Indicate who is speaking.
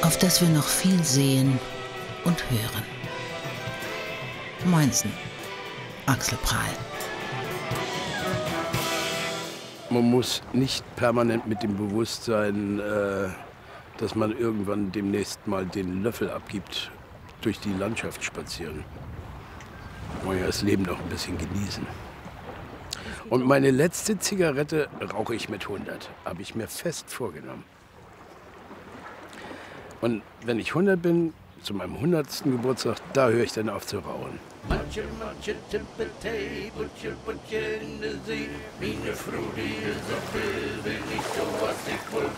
Speaker 1: auf das wir noch viel sehen und hören. Moinsen, Axel Prahl.
Speaker 2: Man muss nicht permanent mit dem Bewusstsein, dass man irgendwann demnächst mal den Löffel abgibt, durch die Landschaft spazieren. Man muss ja das Leben noch ein bisschen genießen. Und meine letzte Zigarette rauche ich mit 100, habe ich mir fest vorgenommen. Und wenn ich 100 bin, zu meinem 100. Geburtstag, da höre ich dann auf zu rauchen. Manche Tippetei, Butche in der See, wie eine Frau, die ist so will, wenn ich sowas nicht wohl